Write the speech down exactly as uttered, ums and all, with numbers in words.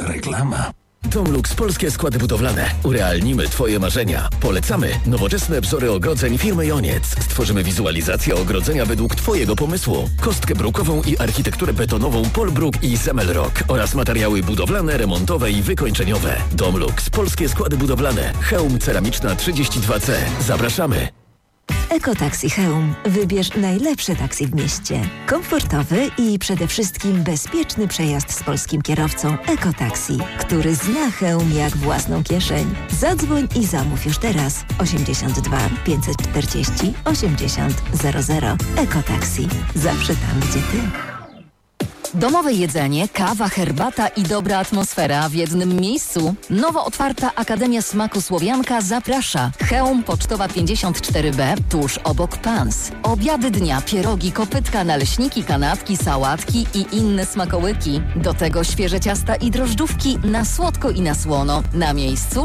Reklama. Domlux Polskie Składy Budowlane. Urealnimy Twoje marzenia. Polecamy nowoczesne wzory ogrodzeń firmy Joniec. Stworzymy wizualizację ogrodzenia według Twojego pomysłu. Kostkę brukową i architekturę betonową Polbruk i Zemelrock oraz materiały budowlane, remontowe i wykończeniowe. Domlux Polskie Składy Budowlane. Chełm Ceramiczna trzydzieści dwa C. Zapraszamy. Ekotaksi Chełm. Wybierz najlepsze taksi w mieście. Komfortowy i przede wszystkim bezpieczny przejazd z polskim kierowcą. Ekotaksi, który zna Chełm jak własną kieszeń. Zadzwoń i zamów już teraz. osiemdziesiąt dwa pięćset czterdzieści osiemdziesiąt zero zero. Ekotaksi. Zawsze tam, gdzie ty. Domowe jedzenie, kawa, herbata i dobra atmosfera w jednym miejscu. Nowo otwarta Akademia Smaku Słowianka zaprasza. Chełm Pocztowa pięćdziesiąt cztery B, tuż obok Pans. Obiady dnia, pierogi, kopytka, naleśniki, kanapki, sałatki i inne smakołyki. Do tego świeże ciasta i drożdżówki na słodko i na słono. Na miejscu